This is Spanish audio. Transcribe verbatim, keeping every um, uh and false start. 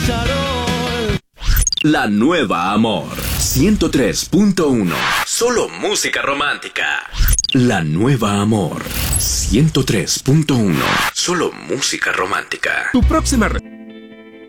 La nueva Amor ciento tres punto uno. Solo música romántica. La nueva Amor ciento tres punto uno. Solo música romántica. Tu próxima... Re-